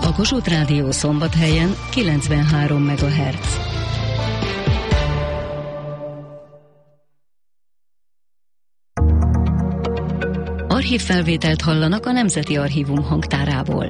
A Kossuth Rádió Szombathelyen 93 MHz. Archívfelvételt hallanak a Nemzeti Archívum hangtárából.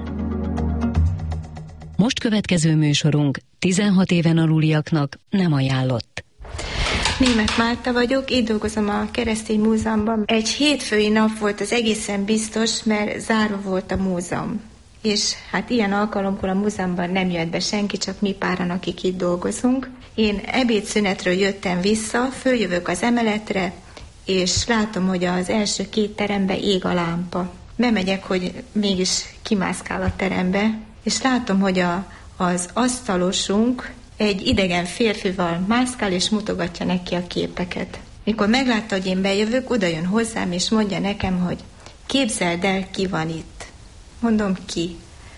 Most következő műsorunk 16 éven aluliaknak nem ajánlott. Németh Márta vagyok, itt dolgozom a Keresztény Múzeumban. Egy hétfői nap volt, az egészen biztos, mert zárva volt a múzeum. És hát ilyen alkalomkor a múzeumban nem jött be senki, csak mi páran, akik itt dolgozunk. Én ebédszünetről jöttem vissza, följövök az emeletre, és látom, hogy az első 2 teremben ég a lámpa. Bemegyek, hogy mégis kimászkál a terembe, és látom, hogy az asztalosunk egy idegen férfival mászkál, és mutogatja neki a képeket. Mikor meglátta, hogy én bejövök, oda jön hozzám, és mondja nekem, hogy képzeld el, ki van itt. Mondom, ki?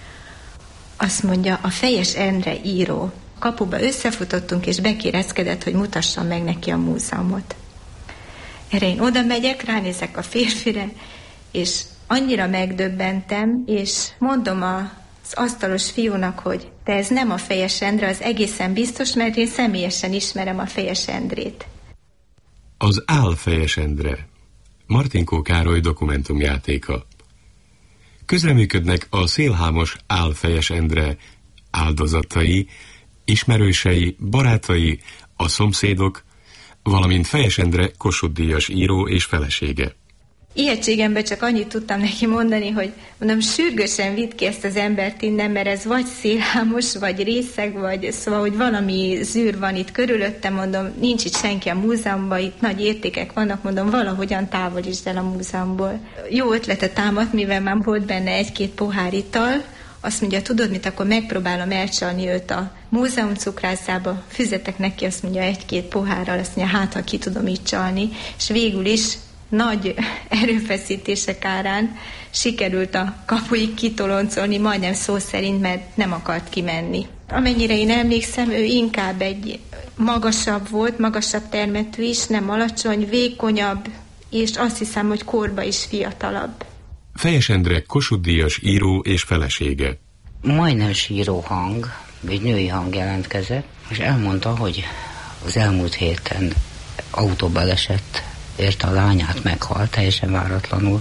Azt mondja, a Fejes Endre író. Kapuba összefutottunk, és bekérezkedett, hogy mutassam meg neki a múzeumot. Erre én oda megyek, ránézek a férfire, és annyira megdöbbentem, és mondom az asztalos fiúnak, hogy de ez nem a Fejes Endre, az egészen biztos, mert én személyesen ismerem a Fejes Endrét. Az Ál Fejes Endre, Martinkó Károly dokumentumjátéka. Közreműködnek a szélhámos Ál Fejes Endre áldozatai, ismerősei, barátai, a szomszédok, valamint Fejes Endre Kossuth-díjas író és felesége. Ijegységemben csak annyit tudtam neki mondani, hogy mondom, sürgősen vidd ki ezt az embert innen, mert ez vagy szélhámos, vagy részeg, vagy szóval, hogy valami zűr van itt körülöttem, mondom, nincs itt senki a múzeumban, itt nagy értékek vannak, mondom, valahogyan távolítsd el a múzeumból. Jó ötlete támadt, mivel már volt benne 1-2 pohár ital, azt mondja, tudod mit, akkor megpróbálom elcsalni őt a múzeum cukrászába, fizetek neki, azt mondja, 1-2 pohárral, azt mondja, hát ha ki tudom így csalni, és végül is nagy erőfeszítések árán sikerült a kapuig kitoloncolni, majdnem szó szerint, mert nem akart kimenni. Amennyire én emlékszem, ő inkább egy magasabb volt, magasabb termetű is, nem alacsony, vékonyabb, és azt hiszem, hogy korba is fiatalabb. Fejes Endre Kossuth-díjas író és felesége. Majdnem síró hang, egy női hang jelentkezett, és elmondta, hogy az elmúlt héten autóbaleset érte a lányát, meghalt teljesen váratlanul,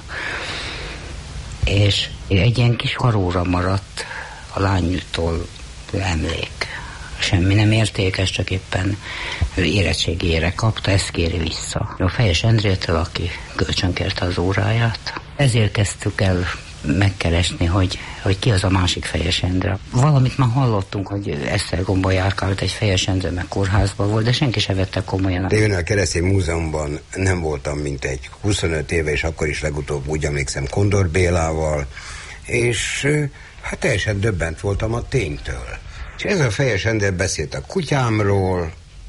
és egy ilyen kis karóra maradt a lánytól emlék. Semmi nem értékes, csak éppen ő érettségére kapta, ezt kéri vissza. A Fejes Endrétől, aki kölcsönkérte az óráját. Ezért kezdtük el megkeresni, hogy ki az a másik Fejes Endre. Valamit már hallottunk, hogy Esztergomban járkált egy Fejes Endre, meg kórházban volt, de senki se vette komolyan. Én a Keresztény Múzeumban nem voltam mintegy 25 éve, és akkor is legutóbb úgy emlékszem Kondor Bélával, és hát teljesen döbbent voltam a ténytől. És ez a Fejes Endre beszélt a kutyámról,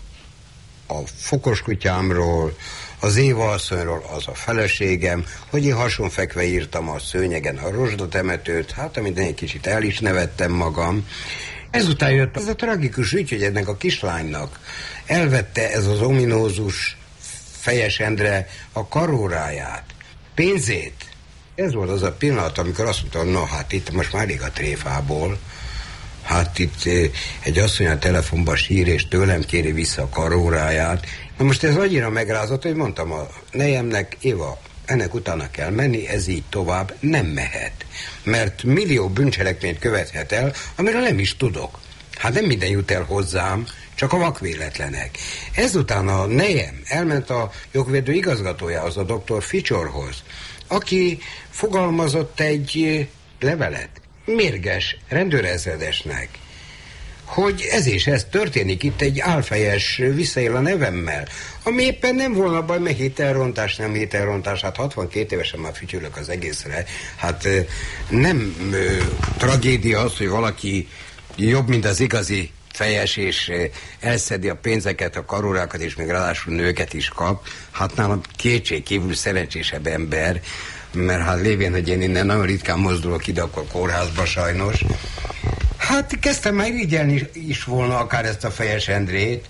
a fokos kutyámról, az Éva asszonyról, az a feleségem, hogy én hasonfekve írtam a szőnyegen a rozsdatemetőt, hát amit egy kicsit el is nevettem magam. Ezután jött ez a tragikus ügy, hogy ennek a kislánynak elvette ez az ominózus Fejes Endre a karóráját, pénzét. Ez volt az a pillanat, amikor azt mondtam, na hát itt most már elég a tréfából. Hát itt egy asszony a telefonban sír, és tőlem kéri vissza a karóráját. Na most ez annyira megrázott, hogy mondtam a nejemnek, Éva, ennek utána kell menni, ez így tovább nem mehet. Mert millió bűncselekményt követhet el, amiről nem is tudok. Hát nem minden jut el hozzám, csak a vakvéletlenek. Ezután a nejem elment a jogvédő igazgatójához, a dr. Ficsorhoz, aki fogalmazott egy levelet mérges rendőrezredesnek, hogy ez és ez történik, itt egy álfejes visszaél a nevemmel, ami éppen nem volna baj, meg hitelrontás, nem hitelrontás, hát 62 évesen már fütyülök az egészre, hát nem tragédia az, hogy valaki jobb, mint az igazi fejes, és elszedi a pénzeket, a karórákat, és még ráadásul nőket is kap, hát nálam kétségkívül szerencsésebb ember, mert hát lévén, hogy én innen nagyon ritkán mozdulok ide, akkor kórházba sajnos. Hát kezdtem megrigyelni is volna akár ezt a Fejes Endrét,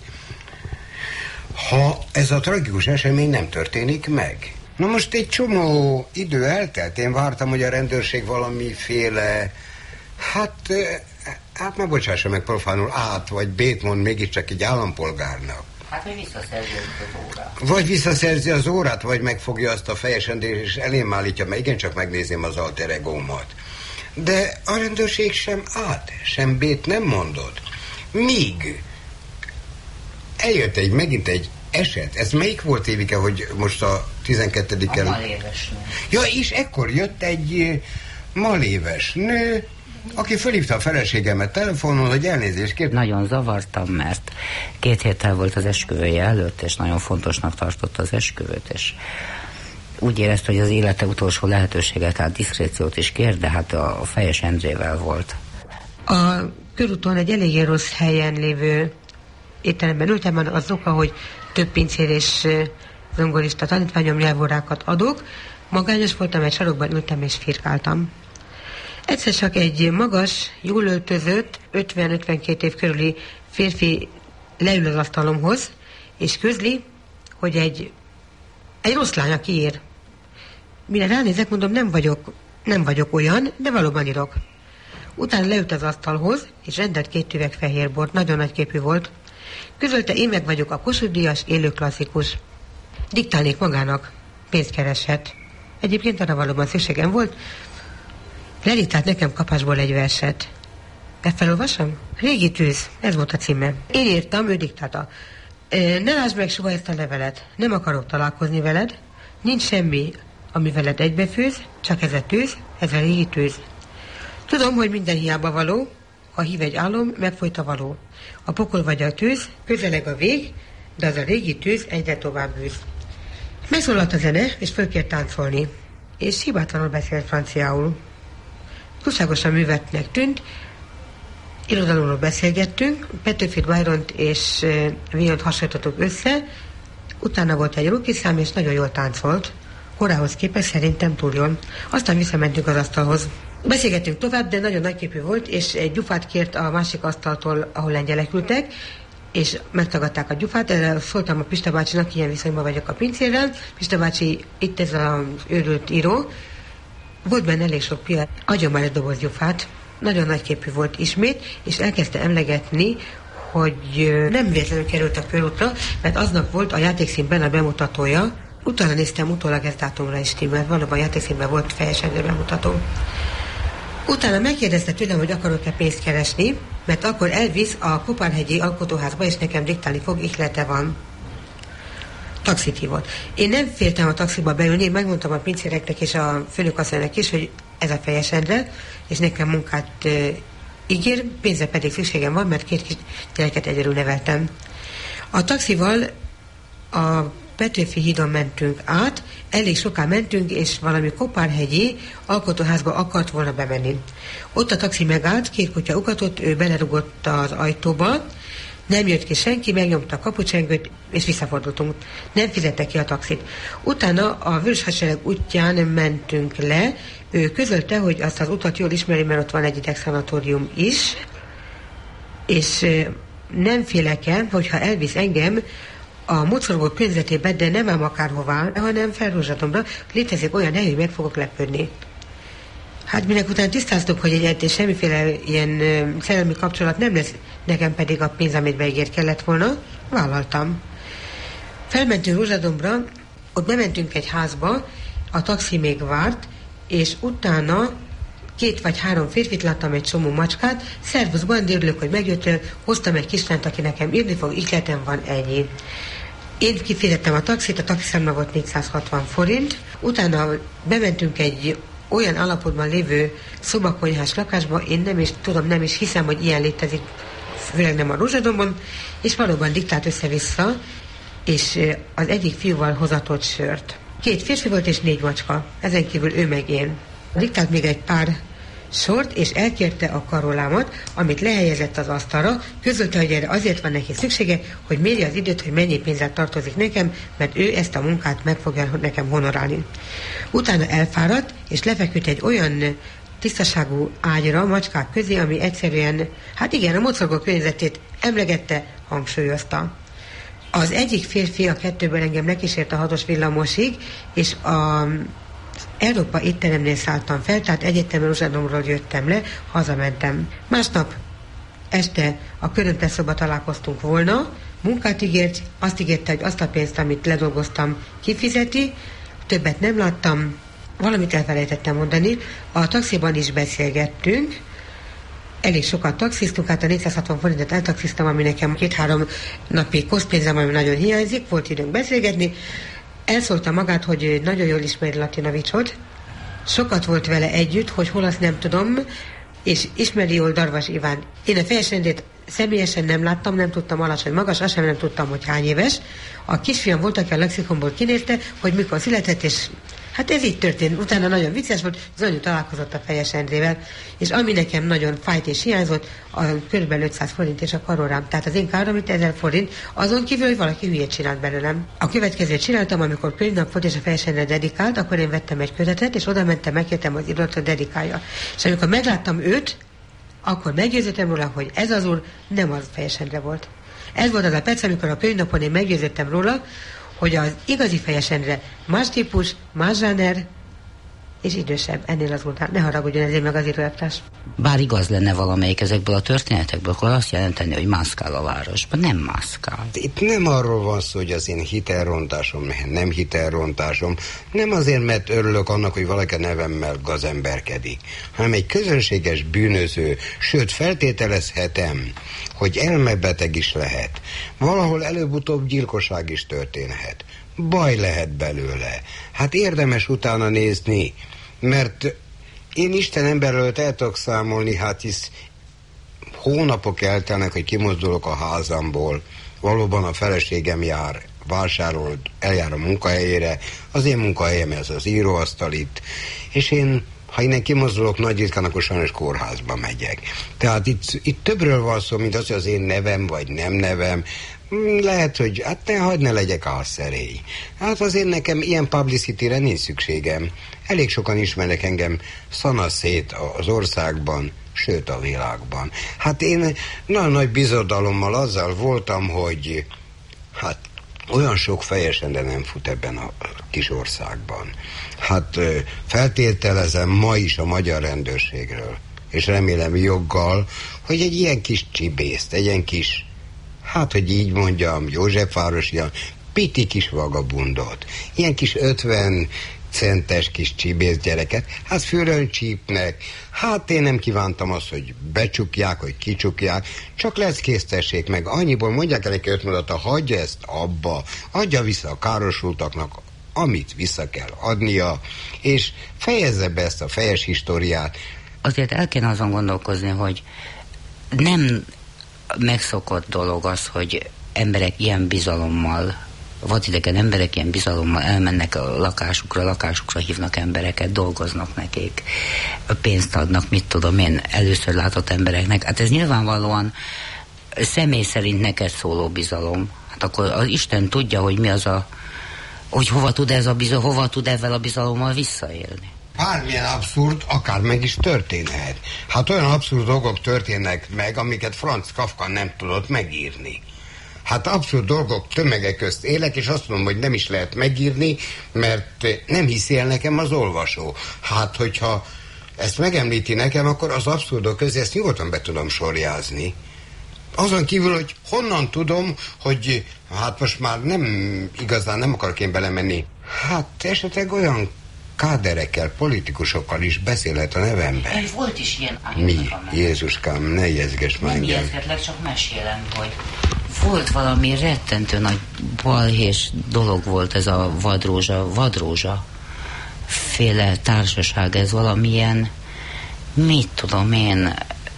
ha ez a tragikus esemény nem történik meg. Na most egy csomó idő eltelt, én vártam, hogy a rendőrség valamiféle, Hát megbocsássa meg profánul, át vagy B-t mond mégiscsak egy állampolgárnak. Hát, hogy visszaszerzi az órát. Vagy visszaszerzi az órát, vagy megfogja azt a fejes rendőrt, és elém állítja, mert igencsak megnézném az alter egómat. De a rendőrség sem át, sem B-t nem mondott. Míg eljött megint egy eset, ez melyik volt, Évike, hogy most a 12-en... A maléves nő. Ja, és ekkor jött egy maléves nő, aki fölhívta a feleségemet telefonon, hogy elnézést kért. Nagyon zavartam, mert 2 héttel volt az esküvője előtt, és nagyon fontosnak tartotta az esküvőt, és úgy érezte, hogy az élete utolsó lehetőséget, tehát diszkréciót is kér, de hát a Fejes Endrével volt. A körúton egy eléggé rossz helyen lévő étteremben ültem, az oka, hogy több pincér és zongorista tanítványom nyelvórákat adok. Magányos voltam, egy sarokban ültem és firkáltam. Egyszer csak egy magas, jól öltözött, 50-52 év körüli férfi leül az asztalomhoz, és közli, hogy egy rossz lány, aki ír. Mire ránézek, mondom, nem vagyok olyan, de valóban írok. Utána leült az asztalhoz, és rendelt 2 üveg fehér bort, nagyon nagyképű volt. Közölte, én meg vagyok a Kossuth-díjas élő klasszikus. Diktálnék magának, pénzt kereshet. Egyébként arra valóban szükségem volt. Lediktált nekem kapásból egy verset. Ezt felolvasom? Régi tűz, ez volt a címe. Én írtam, ő diktálta. Ne lásd meg soha ezt a levelet, nem akarok találkozni veled, nincs semmi, ami veled egybefőz, csak ez a tűz, ez a régi tűz. Tudom, hogy minden hiába való, ha hív egy álom, megfolyt a való. A pokol vagy a tűz, közeleg a vég, de az a régi tűz egyre tovább bűz. Megszólalt a zene, és fölkért táncolni, és hibátlanul beszélt franciául. Túlságosan művetnek tűnt, irodalomról beszélgettünk, Petőfit, Byront és Villont hasonlítottuk össze, utána volt egy rukiszám, és nagyon jól táncolt. Korához képest szerintem túl jól. Aztán visszamentünk az asztalhoz. Beszélgettünk tovább, de nagyon nagyképű volt, és egy gyufát kért a másik asztaltól, ahol lengyelek ültek, és megtagadták a gyufát. Erre szóltam a Pista bácsinak, ilyen viszonyban vagyok a pincérrel. Pista bácsi, itt ez az őrült író. Volt benne elég sok piac. Adjon már egy doboz gyufát. Nagyon nagyképű volt ismét, és elkezdte emlegetni, hogy nem véletlenül került a körútra, mert aznap volt a játékszínben a bemutatója. Utána néztem, utólag ez dátumra is stimmelt, valóban a játékszínben volt Fejes Endre bemutató. Utána megkérdezte tőlem, hogy akarok-e pénzt keresni, mert akkor elvisz a Kopárhegyi alkotóházba, és nekem diktálni fog, ihlete van. Taxit hívott. Én nem féltem a taxiba beülni, én megmondtam a pincéreknek és a főnökasszonynak is, hogy ez a Fejes Endre, és nekem munkát ígér, pénzre pedig szükségem van, mert 2 kis gyereket egyedül neveltem. A taxival a Petőfi hídon mentünk át, elég soká mentünk, és valami Kopárhegyi alkotóházba akart volna bemenni. Ott a taxi megállt, 2 kutya ugatott, ő belerugott az ajtóba, nem jött ki senki, megnyomta a kapucsengőt, és visszafordultunk. Nem fizette ki a taxit. Utána a Vörös Hadsereg útján mentünk le, ő közölte, hogy azt az utat jól ismeri, mert ott van egy idegszanatórium is, és nem félek el, hogyha elvisz engem a mocorgó környezetébe, de nem ám akárhová, hanem Felrózsadomra, létezik olyan hely, hogy meg fogok lepődni. Hát minek után tisztáztuk, hogy egyáltalán semmiféle ilyen szerelmi kapcsolat nem lesz, nekem pedig a pénz, amit beígért kellett volna, vállaltam. Felmentünk Rózsadombra, ott bementünk egy házba, a taxi még várt, és utána 2 vagy 3 férfit láttam, egy csomó macskát, szervusz, bandi, örülök, hogy megjöttél, hoztam egy kislányt, aki nekem írni fog, ihletem van, ennyi. Én kifizettem a taxit, a taxiszámla volt 460 forint, utána bementünk egy olyan állapotban lévő szobakonyhás lakásba, én nem is tudom, nem is hiszem, hogy ilyen létezik, főleg nem a Rózsadombon, és valóban diktált össze-vissza, és az egyik fiúval hozatott sört. 2 férfi volt és 4 macska, ezen kívül ő meg én. Diktált még egy pár sort, és elkérte a karolámat, amit lehelyezett az asztalra, közölte, hogy erre azért van neki szüksége, hogy mérje az időt, hogy mennyi pénzzel tartozik nekem, mert ő ezt a munkát meg fogja nekem honorálni. Utána elfáradt, és lefeküdt egy olyan tisztaságú ágyra, macskák közé, ami egyszerűen, hát igen, a mocorgó környezetét emlegette, hangsúlyozta. Az egyik férfi a 2-ből engem lekísért a 6-os villamosig, és a Európa étteremnél szálltam fel, tehát egyetemről Uzsadomról jöttem le, hazamentem. Másnap este a körönteszoba találkoztunk volna, munkát ígért, azt ígérte, hogy azt a pénzt, amit ledolgoztam, kifizeti, többet nem láttam, valamit elfelejtettem mondani, a taxiban is beszélgettünk, elég sokat taxiztunk, hát a 460 forintot eltaxiztam, ami nekem 2-3 napi kosztpénzem, ami nagyon hiányzik, volt időnk beszélgetni. Elszólta magát, hogy nagyon jól ismeri Latinovicsot, sokat volt vele együtt, hogy hol azt nem tudom, és ismeri jól Darvas Iván. Én a Fejes Endrét személyesen nem láttam, nem tudtam alacsony magas, azt sem nem tudtam, hogy hány éves. A kisfiam volt, aki a lexikonból kinézte, hogy mikor született, és hát ez így történt. Utána nagyon vicces volt, az anyu találkozott a Fejes Endrével, és ami nekem nagyon fájt és hiányzott, a kb. 500 forint és a karórám. Tehát az én károm, mint 1000 forint, azon kívül, hogy valaki hülyét csinált belőlem. A következőt csináltam, amikor könyvnap volt és a Fejes Endre dedikált, akkor én vettem egy kötetet, és oda mentem, megkértem az iratot dedikálja. És amikor megláttam őt, akkor meggyőződtem róla, hogy ez az úr nem az Fejes Endre volt. Ez volt az a perc, amikor a könyvnapon én meggyőződtem róla, hogy az igazi Fejes Endre más típus, más zsáner, és idősebb ennél az úrnál. Ne haragudjon ezért meg az íróelvtárs. Bár igaz lenne valamelyik ezekből a történetekből, akkor azt jelenteni, hogy mászkál a városban. Nem mászkál. Itt nem arról van szó, hogy az én hitelrontásom, nem hitelrontásom, nem azért, mert örülök annak, hogy valaki nevemmel gazemberkedik, hanem egy közönséges bűnöző, sőt feltételezhetem, hogy elmebeteg is lehet. Valahol előbb-utóbb gyilkosság is történhet. Baj lehet belőle. Hát érdemes utána nézni, mert én Isten emberről el tudok számolni, hát hisz hónapok eltelnek, hogy kimozdulok a házamból. Valóban a feleségem jár, vásárol, eljár a munkahelyére, az én munkahelyem ez az íróasztal itt, és én, ha innen kimozdulok nagy ritkán, akkor sajnos kórházba megyek. Tehát itt többről van szó, mint az, hogy az én nevem, vagy nem nevem. Lehet, hogy hát hagyd ne legyek álszerély. Hát azért nekem ilyen publicity-re nincs szükségem. Elég sokan ismernek engem szanaszét az országban, sőt a világban. Hát én nagyon nagy bizodalommal azzal voltam, hogy hát olyan sok Fejes Endre nem fut ebben a kis országban. Hát feltételezem ma is a magyar rendőrségről, és remélem joggal, hogy egy ilyen kis csibészt, egy ilyen kis, hát, hogy így mondjam, Józsefvárosi, piti kis vagabundot, ilyen kis 50 centes kis csibész gyereket, hát fülön csípnek, hát én nem kívántam azt, hogy becsukják, hogy kicsukják, csak leckésztessék meg, annyiból mondják el neki 5 mondata, hagyja ezt abba, adja vissza a károsultaknak, amit vissza kell adnia, és fejezze be ezt a fejes históriát. Azért el kéne azon gondolkozni, hogy nem megszokott dolog az, hogy emberek ilyen bizalommal, vadidegen emberek ilyen bizalommal elmennek a lakásukra hívnak embereket, dolgoznak nekik, pénzt adnak, mit tudom én, először látott embereknek. Hát ez nyilvánvalóan személy szerint neked szóló bizalom. Hát akkor az Isten tudja, hogy mi az a, hogy hova tud ezzel a bizalommal visszaélni. Bármilyen abszurd, akár meg is történhet. Hát olyan abszurd dolgok történnek meg, amiket Franz Kafka nem tudott megírni. Hát abszurd dolgok tömegek közt élek, és azt mondom, hogy nem is lehet megírni, mert nem hiszi el nekem az olvasó. Hát, hogyha ezt megemlíti nekem, akkor az abszurdok közé ezt nyugodtan be tudom sorjázni. Azon kívül, hogy honnan tudom, hogy hát most már nem akarok én belemenni. Hát esetleg olyan káderekkel, politikusokkal is beszélhet a nevemben. Volt is ilyen. Mi? Jézuskám, ne ijeszgess már engem. Nem ijeszgetlek, csak mesélem, hogy volt valami rettentő nagy balhés dolog volt ez a vadrózsa féle társaság, ez valamilyen, mit tudom én,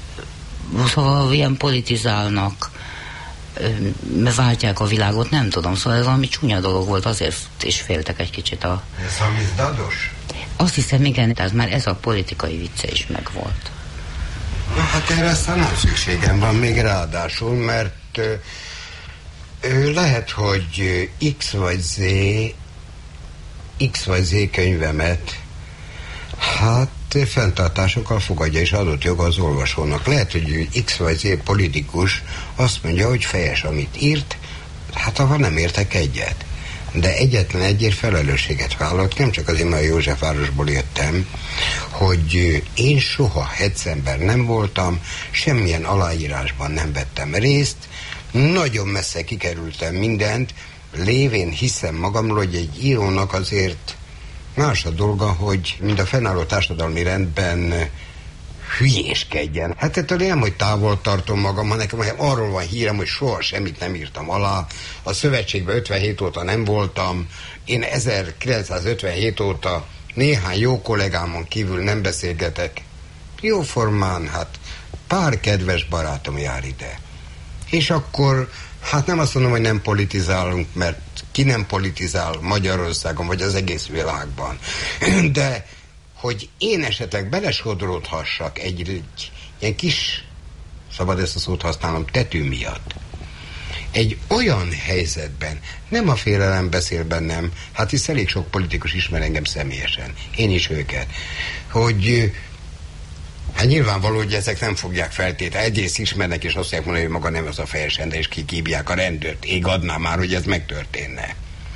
szóval ilyen politizálnak, váltják a világot, nem tudom, szóval ez valami csúnya dolog volt, azért is féltek egy kicsit a... Ez szamizdados? Azt hiszem, igen, tehát már ez a politikai vicce is megvolt. Na hát erre aztán nem szükségem van még ráadásul, mert lehet, hogy X vagy Z könyvemet hát fenntartásokkal fogadja és adott joga az olvasónak. Lehet, hogy X vagy Z politikus azt mondja, hogy fejes, amit írt, hát avval nem értek egyet. de egyetlen egyért felelősséget vállalok, nem csak azért, mert a Józsefvárosból jöttem, hogy én soha hetszember nem voltam, semmilyen aláírásban nem vettem részt, nagyon messze kikerültem mindent, lévén hiszem magamról, hogy egy írónak azért más a dolga, hogy mind a fennálló társadalmi rendben hülyéskedjen. Hát ettől én nem, hogy távol tartom magam, hanem arról van hírem, hogy soha semmit nem írtam alá. A szövetségben 57 óta nem voltam. Én 1957 óta néhány jó kollégámon kívül nem beszélgetek. Jóformán, hát pár kedves barátom jár ide. És akkor, hát nem azt mondom, hogy nem politizálunk, mert ki nem politizál Magyarországon, vagy az egész világban. De hogy én esetleg belesodródhassak egy ilyen kis, szabad ezt a szót használnom, tetű miatt. Egy olyan helyzetben, nem a félelem beszél bennem, hát hisz elég sok politikus ismer engem személyesen, én is őket, hogy hát nyilvánvaló, hogy ezek nem fogják feltétlenül. Egyrészt ismernek, és azt mondják mondani, hogy maga nem az a Fejes Endre, és kikívják a rendőrt. Ég adná már, hogy ez megtörténne.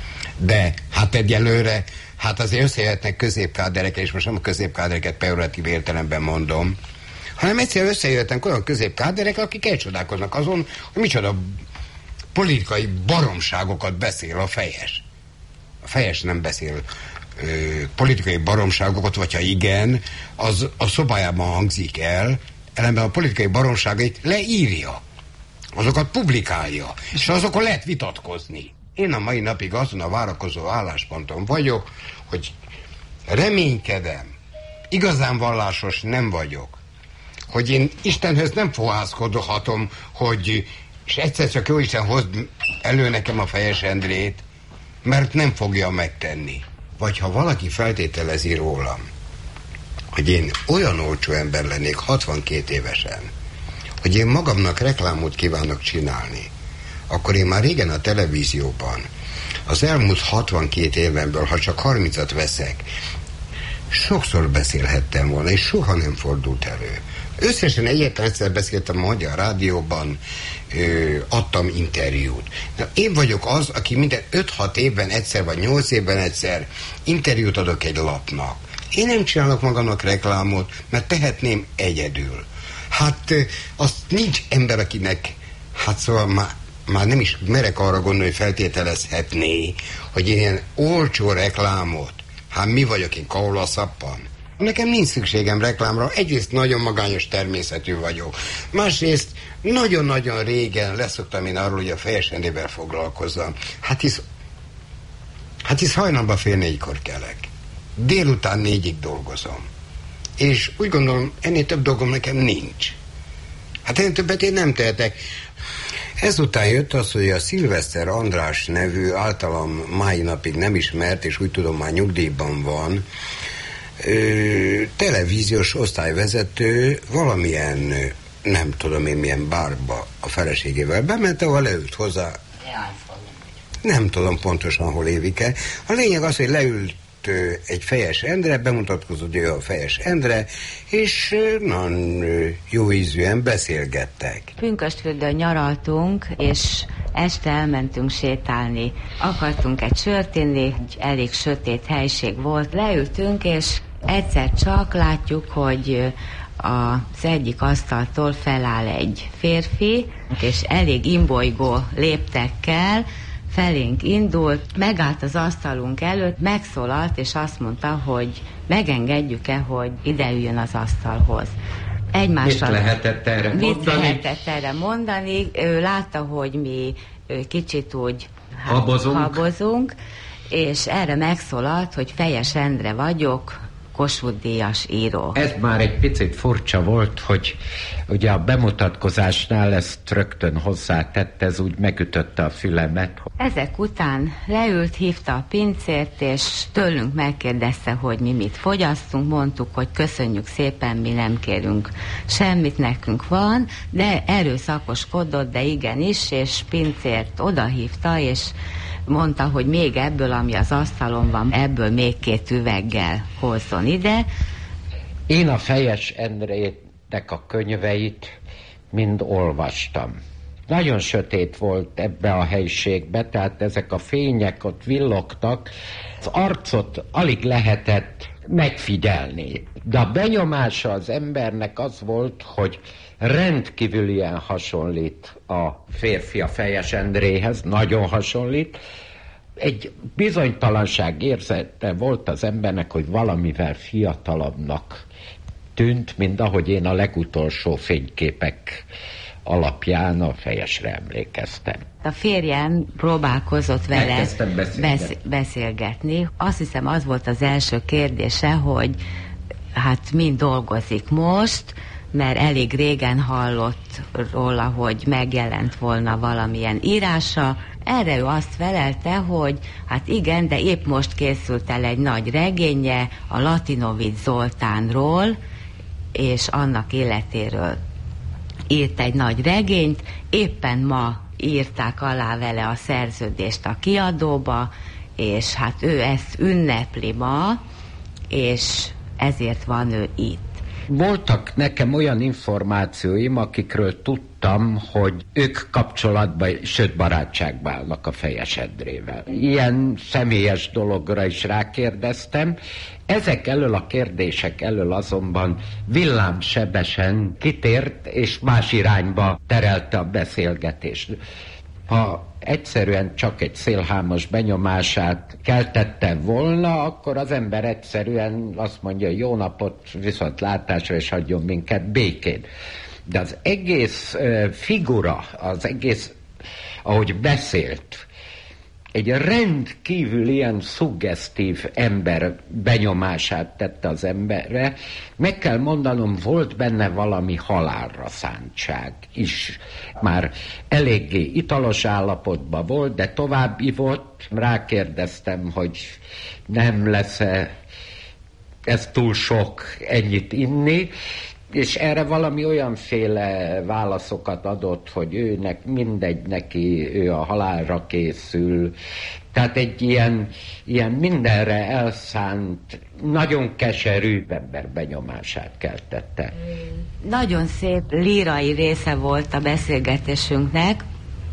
De hát egyelőre, hát azért összejöhetnek középkáderek, és most nem a középkádereket pejoratív értelemben mondom, hanem egyszerűen összejöhetnek olyan középkáderek, akik elcsodálkoznak azon, hogy micsoda politikai baromságokat beszél a Fejes. A Fejes nem beszél politikai baromságokat, vagy ha igen, az a szobájában hangzik el, ellenben a politikai baromságait leírja, azokat publikálja, és azokon lehet vitatkozni. Én a mai napig azon a várakozó állásponton vagyok, hogy reménykedem, igazán vallásos nem vagyok, hogy én Istenhez nem fohászkodhatom, hogy és egyszer csak Jóisten hozd elő nekem a Fejes Endrét, mert nem fogja megtenni. Vagy ha valaki feltételezi rólam, hogy én olyan olcsó ember lennék 62 évesen, hogy én magamnak reklámot kívánok csinálni, akkor én már régen a televízióban, az elmúlt 62 évemből, ha csak 30-at veszek, sokszor beszélhettem volna, és soha nem fordult elő. Összesen egyetlen egyszer beszéltem a Magyar Rádióban, adtam interjút. Na, én vagyok az, aki minden 5-6 évben egyszer, vagy 8 évben egyszer interjút adok egy lapnak. Én nem csinálok magamnak reklámot, mert tehetném egyedül. Hát azt nincs ember, akinek, hát szóval már nem is merek arra gondolni, hogy feltételezhetné, hogy ilyen olcsó reklámot, hát mi vagyok én, kaulaszappan? Nekem nincs szükségem reklámra, egyrészt nagyon magányos természetű vagyok, másrészt nagyon-nagyon régen leszoktam én arról, hogy a Fejes Endrével foglalkozzam. Hát hisz hajnalban 3:30 kelek. Délután 4-ig dolgozom. És úgy gondolom, ennél több dolgom nekem nincs. Hát ennél többet én nem tehetek. Ezután jött az, hogy a Szilveszter András nevű, általam mai napig nem ismert, és úgy tudom már nyugdíjban van, televíziós osztályvezető valamilyen, nem tudom én milyen bárba a feleségével bement, ahol leült hozzá. Nem tudom pontosan, hol évike. A lényeg az, hogy leült egy Fejes Endre, bemutatkozott, hogy ő a Fejes Endre, és nagyon jó ízűen beszélgettek. Pünkösdfürdőn nyaraltunk, és este elmentünk sétálni. Akartunk egy sört inni, egy elég sötét helység volt. Leültünk, és egyszer csak látjuk, hogy az egyik asztaltól feláll egy férfi, és elég imbolygó léptekkel felénk indult, megállt az asztalunk előtt, megszólalt, és azt mondta, hogy megengedjük-e, hogy ide üljön az asztalhoz. Egymással Mit lehetett erre mondani? Ő látta, hogy mi kicsit úgy habozunk, és erre megszólalt, hogy Fejes Endre vagyok, Kossuth-díjas író. Ez már egy picit furcsa volt, hogy ugye a bemutatkozásnál ezt rögtön hozzátette, ez úgy megütötte a fülemet. Ezek után leült, hívta a pincért, és tőlünk megkérdezte, hogy mi mit fogyasztunk. Mondtuk, hogy köszönjük szépen, mi nem kérünk semmit, nekünk van, de erőszakoskodott, de igenis, és pincért odahívta, és mondta, hogy még ebből, ami az asztalon van, ebből még 2 üveggel hozzon ide. Én a Fejes Endrének a könyveit mind olvastam. nagyon sötét volt ebbe a helyiségbe, tehát ezek a fények ott villogtak, az arcot alig lehetett megfigyelni. De a benyomása az embernek az volt, hogy rendkívülien hasonlít a férfi a Fejes Endréhez, nagyon hasonlít. Egy bizonytalanság érzete volt az embernek, hogy valamivel fiatalabbnak tűnt, mint ahogy én a legutolsó fényképek alapján a Fejesre emlékeztem. A férjem próbálkozott vele beszélgetni. Azt hiszem, az volt az első kérdése, hogy hát mind dolgozik most, mert elég régen hallott róla, hogy megjelent volna valamilyen írása. Erre ő azt felelte, hogy hát igen, de épp most készült el egy nagy regénye a Latinovics Zoltánról, és annak életéről írt egy nagy regényt, éppen ma írták alá vele a szerződést a kiadóba, és hát ő ezt ünnepli ma, és ezért van ő itt. Voltak nekem olyan információim, akikről tudtam, hogy ők kapcsolatban, sőt barátságban állnak a Fejes Endrével. Ilyen személyes dologra is rákérdeztem. Ezek elől a kérdések elől azonban villámsebesen kitért, és más irányba terelte a beszélgetést. Ha egyszerűen csak egy szélhámos benyomását keltette volna, akkor az ember egyszerűen azt mondja, jó napot, viszontlátásra, és hagyjon minket békén. De az egész figura, az egész, ahogy beszélt, egy rendkívül ilyen szuggesztív ember benyomását tette az emberre. Meg kell mondanom, volt benne valami halálra szántság is. Már eléggé italos állapotban volt, de tovább ivott. Rákérdeztem, hogy nem lesz-e ez túl sok ennyit inni, és erre valami olyanféle válaszokat adott, hogy őnek mindegy neki, ő a halálra készül. Tehát egy ilyen mindenre elszánt, nagyon keserű ember benyomását keltette. Nagyon szép lírai része volt a beszélgetésünknek,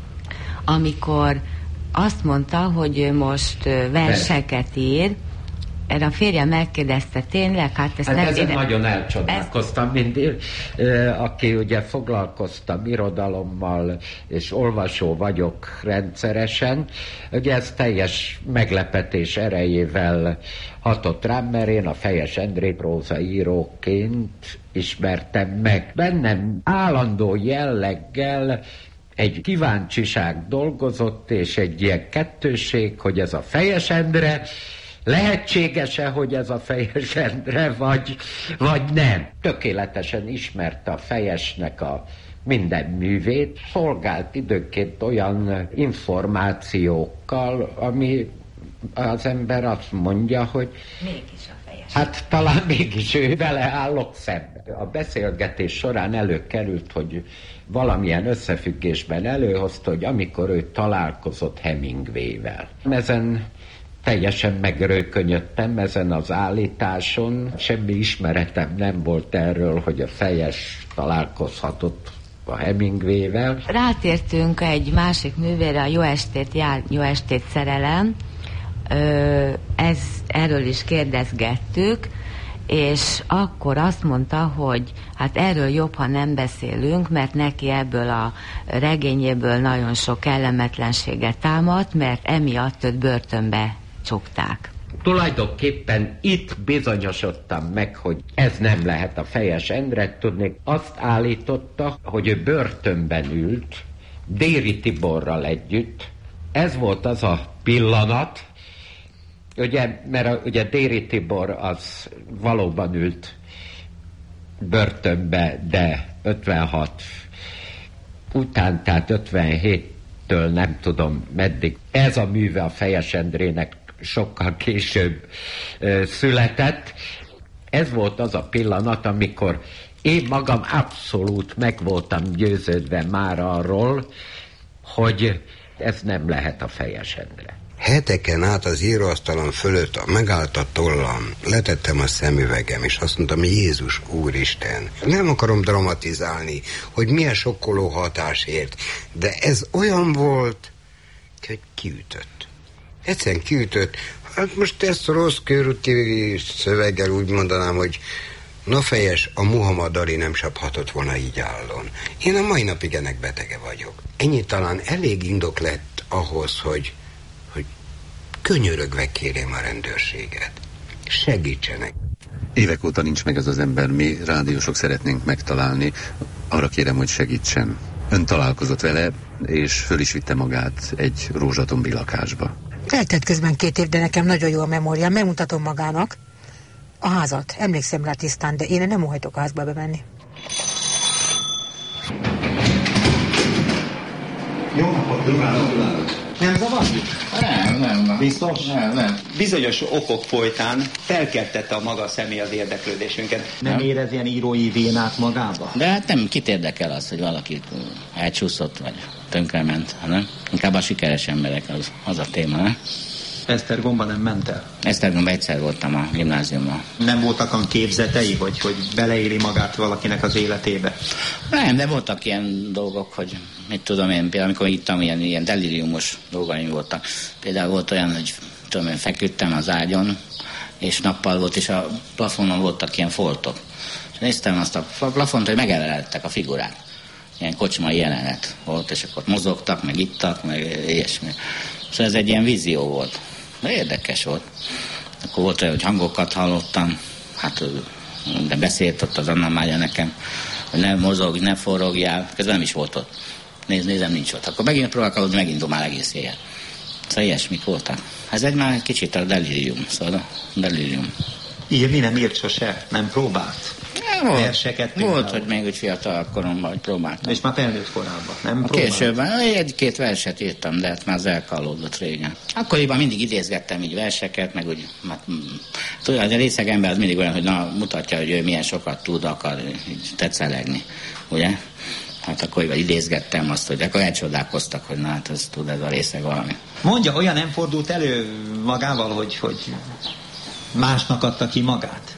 amikor azt mondta, hogy ő most verseket ír. Erre a férjem megkérdezte, tényleg? Hát ezen nagyon elcsodálkoztam, mint aki ugye foglalkoztam irodalommal, és olvasó vagyok rendszeresen. Ugye ez teljes meglepetés erejével hatott rám, mert én a Fejes Endrét prózaíróként ismertem meg. Bennem állandó jelleggel egy kíváncsiság dolgozott, és egy ilyen kettőség, hogy ez a Fejes Endre, lehetséges-e, hogy ez a Fejes Endre, vagy nem? Tökéletesen ismerte a Fejesnek a minden művét, szolgált időnként olyan információkkal, ami az ember azt mondja, hogy mégis a Fejes. Hát talán mégis ő vele állok szemben. A beszélgetés során előkerült, hogy valamilyen összefüggésben előhozta, hogy amikor ő találkozott Hemingwayvel. Ezen teljesen megrőkönyödtem ezen az állításon. Semmi ismeretem nem volt erről, hogy a Fejes találkozhatott a Hemingwayvel. Rátértünk egy másik művére, a Jó estét jár, jó estét szerelem. Erről is kérdezgettük, és akkor azt mondta, hogy hát erről jobb, ha nem beszélünk, mert neki ebből a regényéből nagyon sok kellemetlenséget támadt, mert emiatt őt börtönbe csukták. Tulajdonképpen itt bizonyosodtam meg, hogy ez nem lehet a Fejes Endre. Tudnék, azt állította, hogy ő börtönben ült, Déri Tiborral együtt. Ez volt az a pillanat, ugye, mert ugye Déri Tibor az valóban ült börtönbe, de 56 után, tehát 57-től nem tudom meddig. Ez a műve a Fejes Endrének sokkal később született. Ez volt az a pillanat, amikor én magam abszolút meg voltam győződve már arról, hogy ez nem lehet a Fejes Endre. heteken át az íróasztalon fölött megállt a tollam, letettem a szemüvegem, és azt mondtam, Jézus Úristen, nem akarom dramatizálni, hogy milyen sokkoló hatás ért, de ez olyan volt, hogy kiütött. Egyszerűen kiütött. Hát most ezt a rossz körúti szöveggel úgy mondanám, hogy na fejes, a Muhammad Ali nem saphatott volna így állon. Én a mai napig ennek betege vagyok. Ennyi talán elég indok lett ahhoz, hogy könyörögve kérjem a rendőrséget. Segítsenek. Évek óta nincs meg ez az ember, mi rádiósok szeretnénk megtalálni. Arra kérem, hogy segítsen. Ön találkozott vele, és föl is vitte magát egy rózsatombi lakásba. Eltelt közben 2 év, de nekem nagyon jó a memóriám. Megmutatom magának a házat. Emlékszem rá tisztán, de én nem óhajtok a házba bemenni. Jó napot, kívánok! Nem zavarjuk? Nem. Biztos? Nem. Bizonyos okok folytán felkeltette a maga személy az érdeklődésünket. Nem érez ilyen írói vénát magába? De hát nem, kit érdekel az, hogy valaki elcsúszott, vagy tönkrement, hanem inkább a sikeres emberek az a téma, ne? Esztergomba nem ment el? Esztergomba egyszer voltam a gimnáziumban. Nem voltak olyan képzetei, hogy beleéli magát valakinek az életébe? Nem, de voltak ilyen dolgok, hogy mit tudom én, például amikor ittam, ilyen deliriumos dolgaim voltak. Például volt olyan, hogy tudom én, feküdtem az ágyon, és nappal volt, és a plafonon voltak ilyen foltok. És néztem azt a plafont, hogy megemelkedtek a figurák. Ilyen kocsmai jelenet volt, és akkor mozogtak, meg ittak, meg ilyesmi. Szóval ez egy ilyen vízió volt. De érdekes volt. Akkor volt olyan, hogy hangokat hallottam, hát de beszélt ott az Anna Mária nekem, hogy ne mozogj, ne forrogjál, közben nem is volt ott. Nézem, nincs ott. Akkor megint próbálkozom, megint már egész éjjel. Szóval ilyesmik voltak. Ez egy már kicsit a delirium, szóval a delirium. Írni nem írt sose? Nem próbált? Verseket például. Volt, hogy még úgy fiatal koromban, hogy próbáltam. És már felnőtt korában, nem próbált? Későbben 1-2 verset írtam, de hát már az elkallódott régen. Akkoriban mindig idézgettem így verseket, meg úgy, tudod, a részeg ember az mindig olyan, hogy na, mutatja, hogy ő milyen sokat tud, akar így tetszelegni, ugye? Hát akkoriban idézgettem azt, hogy akkor elcsodálkoztak, hogy na hát ez tud ez a részeg valami. Mondja, olyan nem fordult elő magával, hogy másnak adta ki magát?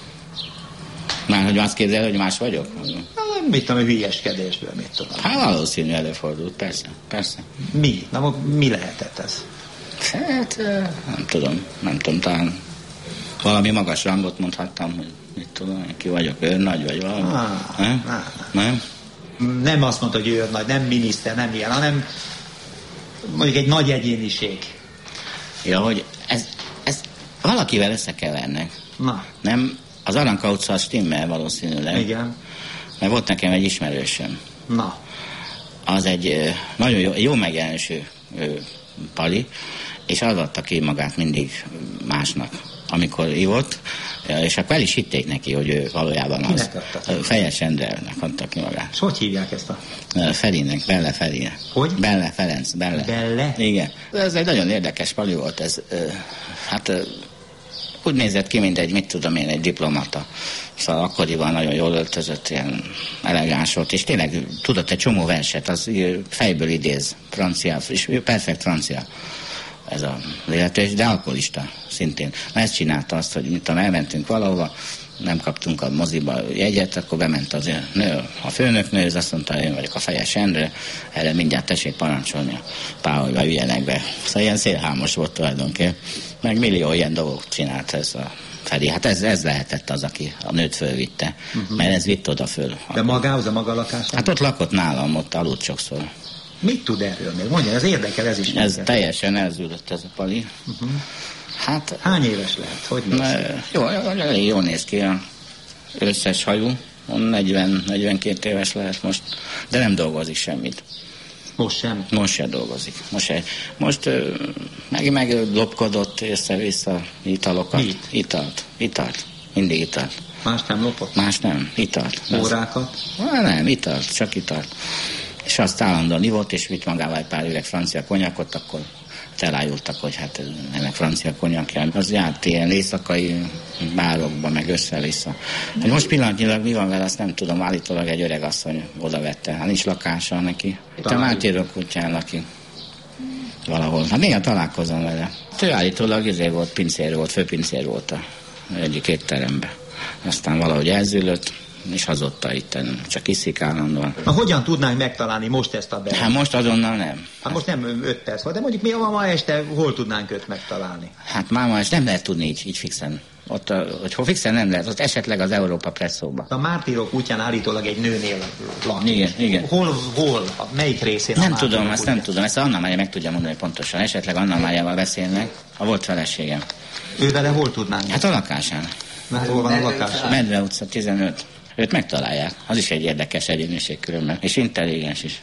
Már hogy azt képzel, hogy más vagyok? Mit tudom, hogy hülyeskedésből, mit tudom. Hát valószínű előfordult, persze. Mi? Na, mi lehetett ez? Hát, nem tudom, talán valami magas rangot mondhattam, hogy mit tudom, ki vagyok, őrnagy vagy valami. Nem? Nem azt mondta, hogy őrnagy, nem miniszter, nem ilyen, hanem mondjuk egy nagy egyéniség. Ja, hogy ez valakivel összekevernek. Na. Nem? Az Aranka utca stimmel valószínűleg. Igen. Mert volt nekem egy ismerősöm. Na. Az egy nagyon jó megjelenésű pali, és az adta ki magát mindig másnak, amikor ivott, és akkor el is hitték neki, hogy ő valójában az. Fejes Endrelnek adta ki magát. És hogy hívják ezt a? Ferinek, Belle Ferinek. Hogy? Belle Ferenc, Belle. Belle? Igen. Ez egy nagyon érdekes pali volt, ez úgy nézett ki, mint egy, mit tudom én, egy diplomata. Szóval akkoriban nagyon jól öltözött, ilyen elegáns volt, és tényleg tudott egy csomó verset, az fejből idéz, francia, és perfekt francia ez a illető, de alkoholista szintén. Na ezt csinálta azt, hogy mit tudom, elmentünk valahova, nem kaptunk a moziba jegyet, akkor bement az nő, a főnöknő, az azt mondta, én vagyok a Fejes Endre, erre mindjárt tessék parancsolni a páholyba, üljenek be. Szóval ilyen szélhámos volt tulajdonképpen. Meg millió ilyen dolgot csinált ez a Feri. Hát ez lehetett az, aki a nőt fölvitte, mert ez vitt oda föl. De magához, a maga lakásán? Hát ott lakott nálam, ott aludt sokszor. Mit tud erről még? Mondja, ez érdekel, ez is. Ez teljesen elzűlött ez a pali. Hát, hány éves lehet? Hogy néz? Jól néz ki a összes hajú. 40-42 éves lehet most, de nem dolgozik semmit. Most sem? Most sem dolgozik. Most meglopkodott össze-vissza italokat. Mit? Italt. Mindig italt. Más nem lopott? Más nem. Italt. Órákat? Nem, italt. Csak italt. És azt állandóan ivott, és vitt magával egy pár üveg francia konyakot, akkor elájultak, hogy hát ennek francia konyakja. Az járt ilyen éjszakai bárokba, meg össze-vissza. Hát most pillanatnyilag mi van vele, azt nem tudom, állítólag egy öreg asszony oda vette. Hát nincs lakása neki. Itt a Máté kutyán lakik. valahol. Hát néha találkozom vele. Ő állítólag volt, pincér volt, főpincér volt a egyik étteremben. Aztán valahogy elzűlött, és hazudta itt, csak iszik állandóan. Hogyan tudnánk megtalálni most ezt a Bellát? Hát most azonnal nem. Hát most nem 5 perc van, de mondjuk mi ma este hol tudnánk őt megtalálni? Hát ma este nem lehet tudni így fixen. Ott, hogy hol fixen nem lehet, ott esetleg az Európa Presszóba. A Mártírok útján állítólag egy nőnél lakik. Igen. Hol? Melyik részén? Nem tudom, ezt Anna Mária meg tudja mondani pontosan. Esetleg Anna Máriával beszélnek, a volt feleségem. Ő vele hol tudnánk? Hát a lakásán. Mert hol van a lakás? Medve utca 15. Őt megtalálják. Az is egy érdekes egyéniség különben. És intelligens is.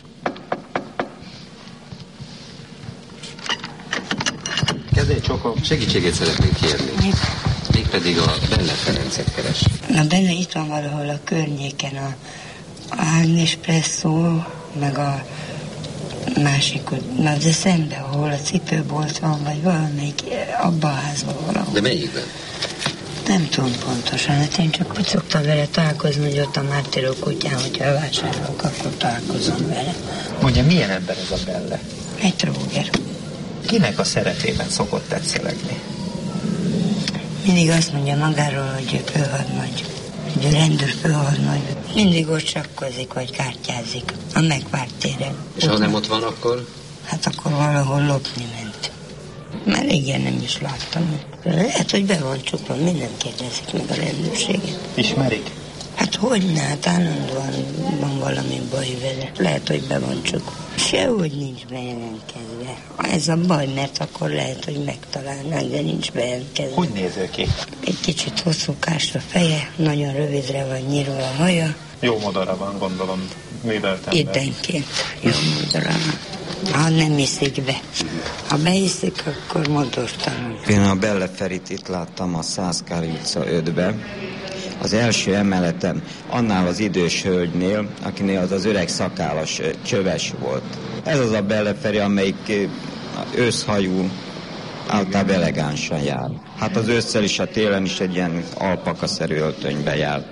Kezdj Csokó. Segítséget szeretnék kérni. Mégpedig a Belle Ferencet keres. Na Belle itt van valahol a környéken, a Ágnes Presszó, meg a másik, na de szembe, ahol a cipőbolt van, vagy valamelyik abba a házban valahol. De melyikben? Nem tudom pontosan, hát én csak úgy szoktam vele találkozni, hogy ott a Mártírok útján, hogyha vásárolok, akkor találkozom vele. Mondja, milyen ember ez a Belle? Egy tróger. Kinek a szeretében szokott tetszelegni? Mindig azt mondja magáról, hogy ő főhadnagy, hogy ő rendőr főhadnagy. Mindig ott sakkozik, vagy kártyázik a megvárt téren. És ha nem ott van, akkor? Hát akkor valahol lopni ment. Már régen nem is láttam. Lehet, hogy be van csukva, mindent kérdezik meg a rendőrséget. Ismerik? Hát hogyne, hát állandóan van valami baj vele. Lehet, hogy be van csukva. Sehogy nincs bejelentkezve. Ez a baj, mert akkor lehet, hogy megtalálnánk, de nincs bejelentkezve. Hogy néz ő ki? Egy kicsit hosszúkás a feje, nagyon rövidre van nyírva a haja. Jó modora van, gondolom, művelt ember. Időnként jó modora van. Ha nem iszik be. Ha beiszik, akkor modortalan. Én a Belle Ferit itt láttam a Szászkári utca 5-be. Az első emeletem annál az idős hölgynél, akinél az öreg szakállas csöves volt. Ez az a Belle Feri, amelyik őszhajú, általában elegánsan jár. Hát az ősszel is, a télen is egy ilyen alpakaszerű öltönybe járt.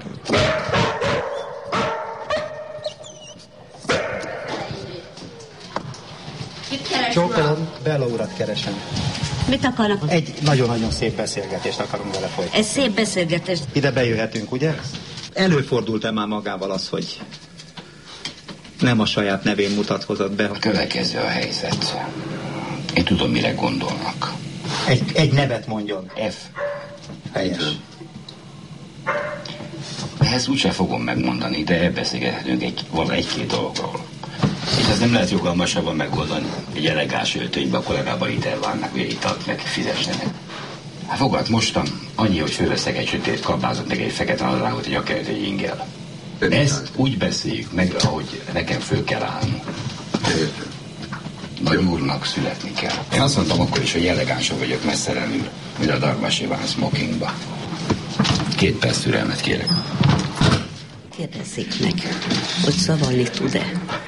Csókolom, Bella urat keresem. Mit akarnak? Egy nagyon-nagyon szép beszélgetést akarunk vele folytatni. Ez szép beszélgetés. Ide bejöhetünk, ugye? Előfordult-e már magával az, hogy nem a saját nevén mutatkozott be? A következő a helyzet. Én tudom, mire gondolnak. Egy nevet mondjon. F. Helyes. Ehhez úgyse fogom megmondani, de beszélgethetünk egy-két dologról. És ez nem lehet jogalmasabban megoldani. Egy elegáns öltönybe, akkor legalább itt elvárnak, hogy italt meg fizessenek. Hát fogad mostam, annyi, hogy fölveszek egy sötét kabázot, meg egy fekete nadrágot, egy akert, egy ingel. Ezt úgy beszéljük meg, ahogy nekem föl kell állni. Nagy úrnak születni kell. Én azt mondtam akkor is, hogy elegánsabb vagyok messzelenül, mint a Darmas Iván smokingba. 2 perc türelmet kérek. Kérdezzék meg, hogy szavalni tud-e?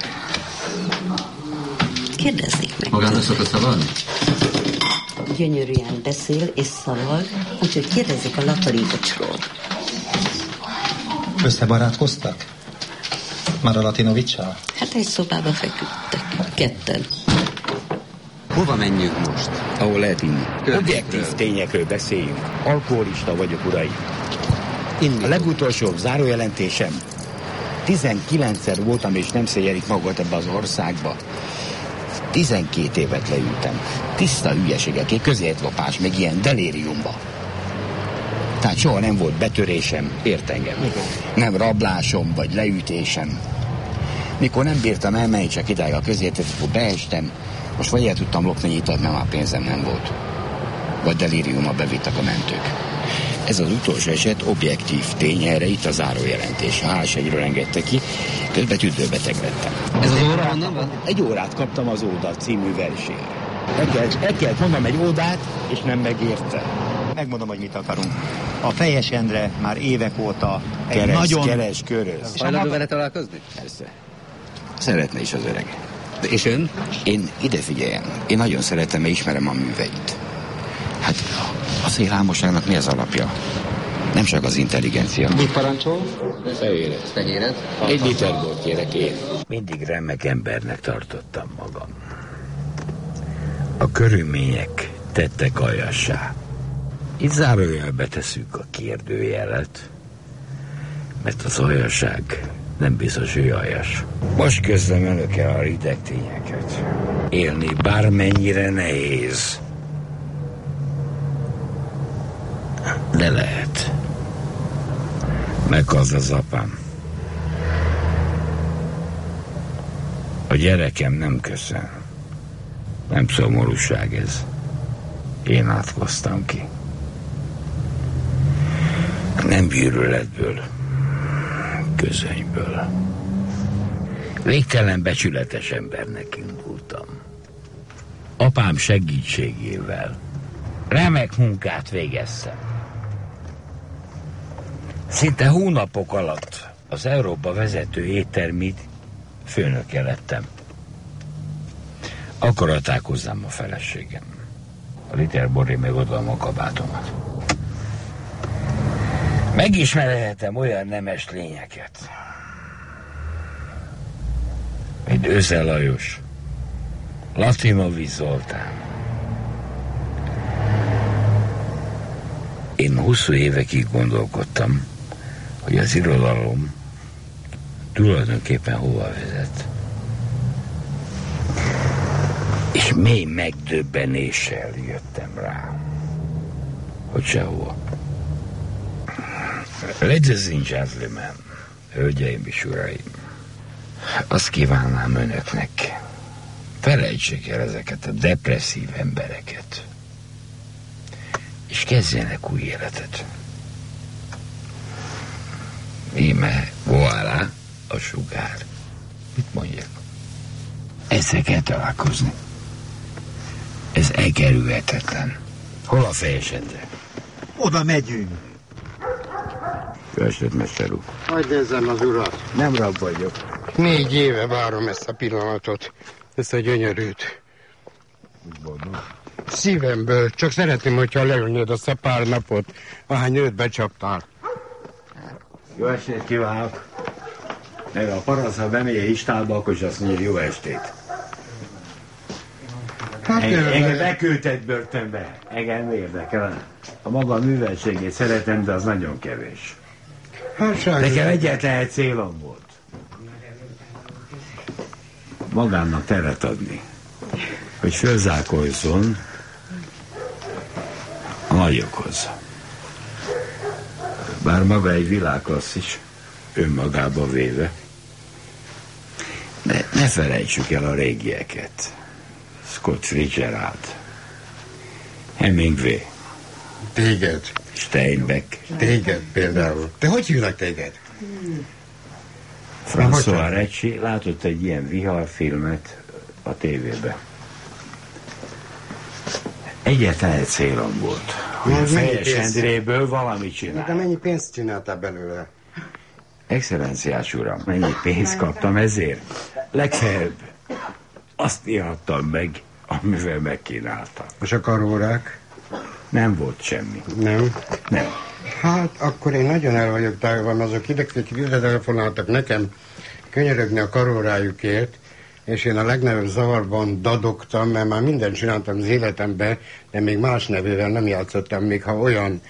Kérdezzék meg. Magának szokott szavalni? Gyönyörűen beszél és szaval, úgyhogy kérdezzék a Latinovicsról. Összebarátkoztak? Már a Latinovicsal? Hát egy szobába feküdtek, ketten. Hova menjünk most? Ahol lehet inni. Objektív tényekről beszéljünk. Alkoholista vagyok, uraim. A legutolsóbb zárójelentésem. 19-szer voltam, és nem szégyelik magat ebbe az országba. 12 évet leültem. Tiszta hülyeségek, közértlopás, meg ilyen delíriumba. Tehát soha nem volt betörésem, ért engem. Nem rablásom, vagy leütésem. Mikor nem bírtam elmenni csak idáig a közértet, akkor beestem. Most vagy el tudtam lopni nyitat, mert már pénzem nem volt. Vagy delíriumba bevittek a mentők. Ez az utolsó eset objektív tény, erre itt a zárójelentés. A H1-ről engedte ki, közben tüdőbeteg lettem. Ez az óra honnan van? Egy órát kaptam az Óda című versére. El kellett mondanom egy ódát, és nem megérte. Megmondom, hogy mit akarunk. A Fejes Endre már évek óta egy keres, köröz. Hajlandó vele találkozni? Persze. Szeretne is az öreg. És ön? Én ide figyeljen. Én nagyon szeretem, mert ismerem a műveit. Hát a szélhámosságnak mi az alapja? Nem csak az intelligencia. Mit parancsol? Fehéret. Fehéret? 1 liter bort kérek én. Mindig remek embernek tartottam magam. A körülmények tettek aljassá. Itt zárójelbe tesszük a kérdőjelet, mert az aljasság nem biztos, hogy aljas. Most közlöm önökkel a rideg tényeket. Élni bármennyire nehéz, de lehet. Meghalt az apám. A gyerekem nem köszön. Nem szomorúság ez. Én átkoztam ki. Nem bűrületből, közönyből. Végtelen becsületes embernek indultam. Apám segítségével remek munkát végeztem. Szinte hónapok alatt az Európa vezető éttermi főnöke lettem. Akkor adták hozzám a feleségem. A liter borré meg odaadom a kabátomat. Megismerhetem olyan nemes lényeket, mint Őze Lajos, Latinovics Zoltán. Én hosszú évekig gondolkodtam, hogy az irodalom tulajdonképpen hova vezet. És mély megdöbbenéssel jöttem rá, hogy sehova. Ladies and gentlemen, hölgyeim és uraim, azt kívánnám önöknek, felejtsék el ezeket a depresszív embereket, és kezdjenek új életet. Íme, voilà, a sugár. Mit mondjak? Ezzel kell találkozni. Ez elkerülhetetlen. Hol a fejesedre? Oda megyünk. Jó estét, mester úr. Hadd nézzem az urat. Nem rab vagyok. 4 éve várom ezt a pillanatot, ezt a gyönyörűt. Szívemből, csak szeretném, hogyha leülnéd azt a pár napot, ahány őt becsaptál. Jó estét kívánok. Meg a parasz, ha bemegy a istálba, akkor is azt mondja, jó estét. Hát engem beküldted börtönbe. Engem érdekel. A maga műveltségét szeretem, de az nagyon kevés. Hát, nekem egyetlen egy célom volt. Magámnak teret adni. Hogy fölzákoljon a nagyokhoz. Bár maga egy világklasszis, önmagába véve. De ne felejtsük el a régieket. Scott Fitzgerald, Hemingway. Téged. Steinbeck. Téged például. Te hogy hívnak téged? François Recchi látott egy ilyen viharfilmet a tévébe. Egyetlen egy célom volt, hogy a Fejes Endréből valamit csinál. De mennyi pénzt csináltál belőle? Excellenciás uram, mennyi pénzt kaptam ezért? Legfeljebb azt ihattam meg, amivel megkínáltam. És a karórák? Nem volt semmi. Nem? Nem. Hát akkor én nagyon el vagyok távolban, azok ide telefonáltak nekem könyörögni a karórájukért, és én a legnagyobb zavarban dadogtam, mert már mindent csináltam az életemben, de még más nevével nem játszottam, még ha olyan